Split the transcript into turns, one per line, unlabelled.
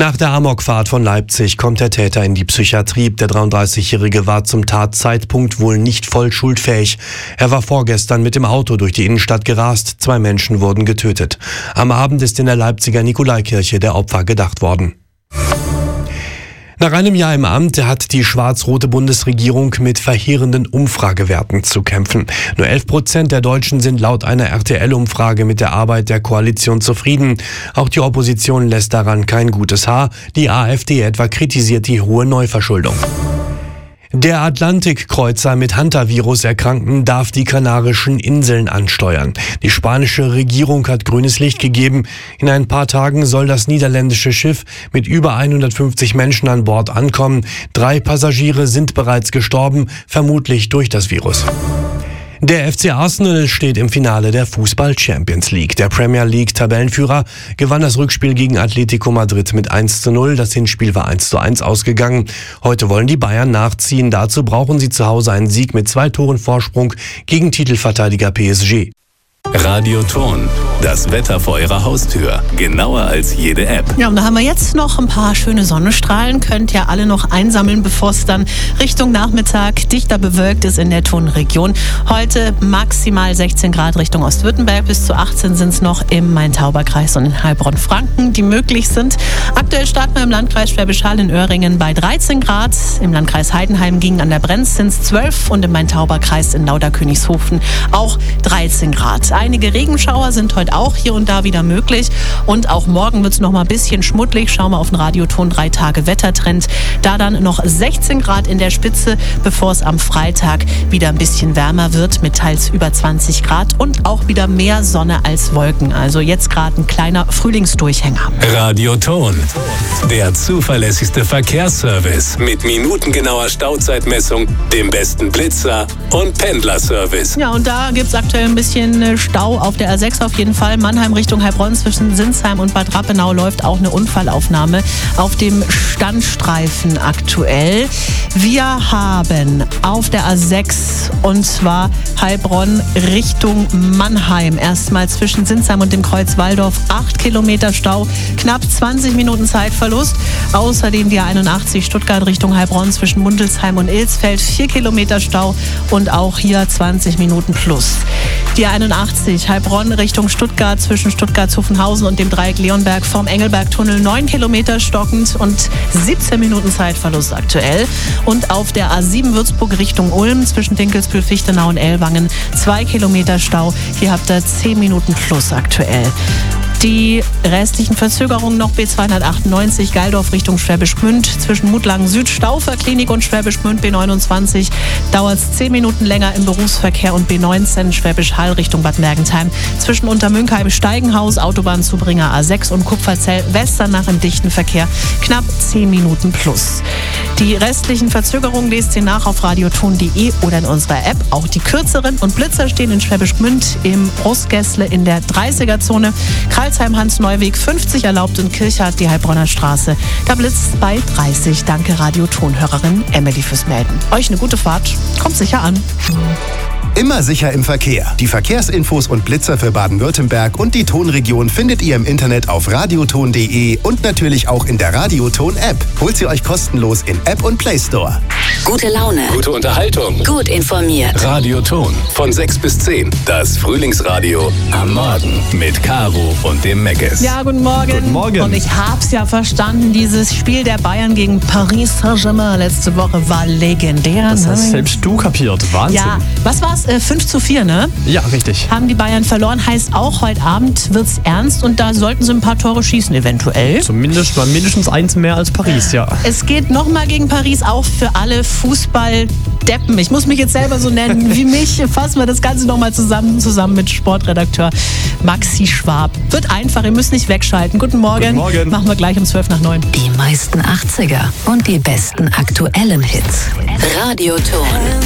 Nach der Amokfahrt von Leipzig kommt der Täter in die Psychiatrie. Der 33-Jährige war zum Tatzeitpunkt wohl nicht voll schuldfähig. Er war vorgestern mit dem Auto durch die Innenstadt gerast. 2 Menschen wurden getötet. Am Abend ist in der Leipziger Nikolaikirche der Opfer gedacht worden. Nach einem Jahr im Amt hat die schwarz-rote Bundesregierung mit verheerenden Umfragewerten zu kämpfen. Nur 11% der Deutschen sind laut einer RTL-Umfrage mit der Arbeit der Koalition zufrieden. Auch die Opposition lässt daran kein gutes Haar. Die AfD etwa kritisiert die hohe Neuverschuldung. Der Atlantikkreuzer mit Hantavirus-Erkrankten darf die Kanarischen Inseln ansteuern. Die spanische Regierung hat grünes Licht gegeben. In ein paar Tagen soll das niederländische Schiff mit über 150 Menschen an Bord ankommen. 3 Passagiere sind bereits gestorben, vermutlich durch das Virus. Der FC Arsenal steht im Finale der Fußball-Champions League. Der Premier League-Tabellenführer gewann das Rückspiel gegen Atletico Madrid mit 1:0. Das Hinspiel war 1:1 ausgegangen. Heute wollen die Bayern nachziehen. Dazu brauchen sie zu Hause einen Sieg mit 2 Toren Vorsprung gegen Titelverteidiger PSG.
Radioton, das Wetter vor Ihrer Haustür. Genauer als jede App.
Ja, und da haben wir jetzt noch ein paar schöne Sonnenstrahlen. Könnt ihr alle noch einsammeln, bevor es dann Richtung Nachmittag dichter bewölkt ist in der Tonregion. Heute maximal 16 Grad Richtung Ostwürttemberg. Bis zu 18 sind es noch im Main-Tauber-Kreis und in Heilbronn-Franken, die möglich sind. Aktuell starten wir im Landkreis Schwäbisch Hall in Öhringen bei 13 Grad. Im Landkreis Heidenheim gegen an der Brenz sind es 12 und im Main-Tauber-Kreis in Lauderkönigshofen auch 13 Grad. Einige Regenschauer sind heute auch hier und da wieder möglich. Und auch morgen wird es noch mal ein bisschen schmuddelig. Schauen wir auf den Radioton 3 Tage Wettertrend. Da dann noch 16 Grad in der Spitze, bevor es am Freitag wieder ein bisschen wärmer wird mit teils über 20 Grad und auch wieder mehr Sonne als Wolken. Also jetzt gerade ein kleiner Frühlingsdurchhänger.
Radioton, der zuverlässigste Verkehrsservice mit minutengenauer Stauzeitmessung, dem besten Blitzer und Pendlerservice.
Ja, und da gibt es aktuell ein bisschen Stau auf der A6 auf jeden Fall. Mannheim Richtung Heilbronn zwischen Sinsheim und Bad Rappenau läuft auch eine Unfallaufnahme auf dem Standstreifen aktuell. Wir haben auf der A6 und zwar Heilbronn Richtung Mannheim erstmal zwischen Sinsheim und dem Kreuz Walldorf 8 Kilometer Stau, knapp 20 Minuten Zeitverlust. Außerdem die A81 Stuttgart Richtung Heilbronn zwischen Mundelsheim und Ilsfeld 4 Kilometer Stau und auch hier 20 Minuten plus. Die 81 Heilbronn Richtung Stuttgart zwischen Stuttgart-Zuffenhausen und dem Dreieck Leonberg vom Engelbergtunnel 9 Kilometer stockend und 17 Minuten Zeitverlust aktuell. Und auf der A7 Würzburg Richtung Ulm zwischen Dinkelsbühl, Fichtenau und Ellwangen 2 Kilometer Stau. Hier habt ihr 10 Minuten plus aktuell. Die restlichen Verzögerungen noch B298 Geildorf Richtung Schwäbisch Gmünd zwischen Mutlangen Süd, Stauferklinik und Schwäbisch Gmünd B29 dauert es 10 Minuten länger im Berufsverkehr und B19 Schwäbisch Hall Richtung Bad Mergentheim zwischen Untermünkheim Steigenhaus, Autobahnzubringer A6 und Kupferzell Westernach im dichten Verkehr knapp 10 Minuten plus. Die restlichen Verzögerungen lest ihr nach auf radioton.de oder in unserer App. Auch die kürzeren und Blitzer stehen in Schwäbisch Gmünd im Brustgässle in der 30er-Zone. Hans-Neuweg 50 erlaubt und Kirchhardt die Heilbronner Straße. Da blitzt bei 30. Danke Radioton-Hörerin Emily fürs Melden. Euch eine gute Fahrt. Kommt sicher an.
Immer sicher im Verkehr. Die Verkehrsinfos und Blitzer für Baden-Württemberg und die Tonregion findet ihr im Internet auf radioton.de und natürlich auch in der Radioton-App. Holt sie euch kostenlos in App und Play Store.
Gute Laune.
Gute Unterhaltung.
Gut informiert.
Radioton von 6 bis 10. Das Frühlingsradio am Morgen mit Caro und dem Meckes.
Ja, guten Morgen.
Guten Morgen.
Und ich hab's ja verstanden, dieses Spiel der Bayern gegen Paris Saint-Germain letzte Woche war legendär.
Das hast selbst du kapiert. Wahnsinn.
Ja, was war's? 5:4, ne?
Ja, richtig.
Haben die Bayern verloren, heißt auch, heute Abend wird's ernst und da sollten sie ein paar Tore schießen eventuell.
Zumindest mal mindestens 1 mehr als Paris, ja.
Es geht nochmal gegen Paris, auch für alle Fußballdeppen. Ich muss mich jetzt selber so nennen wie mich. Fassen wir das Ganze nochmal zusammen mit Sportredakteur Maxi Schwab. Wird einfach, ihr müsst nicht wegschalten. Guten Morgen.
Guten Morgen.
Machen wir gleich um 8:12.
Die meisten 80er und die besten aktuellen Hits. Radioton.